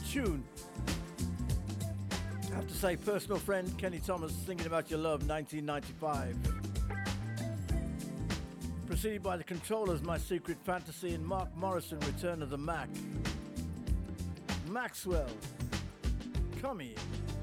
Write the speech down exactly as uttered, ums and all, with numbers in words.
tune. I have to say, personal friend Kenny Thomas, Thinking About Your Love, nineteen ninety-five. Preceded by The Controllers, My Secret Fantasy, and Mark Morrison, Return of the Mac. Maxwell, come here.